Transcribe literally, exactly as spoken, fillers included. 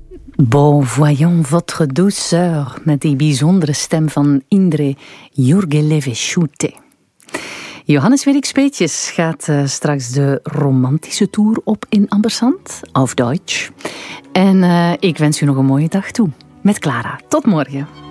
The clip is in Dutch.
Bon, voyons votre douceur met die bijzondere stem van Indre Jurgelevechute. Johannes Willik Speetjes gaat uh, straks de romantische tour op in Ambersand, auf Deutsch. En uh, ik wens u nog een mooie dag toe met Clara. Tot morgen.